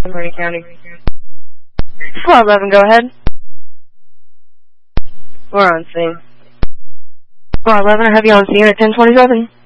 Montgomery County. 411, go ahead. We're on scene. 411, I have you on scene at 1027.